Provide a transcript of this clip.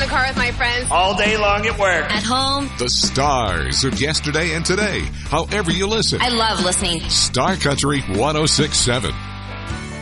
the car with my friends. All day long at work. At home. The stars of yesterday and today, however you listen. I love listening. Star Country 106.7.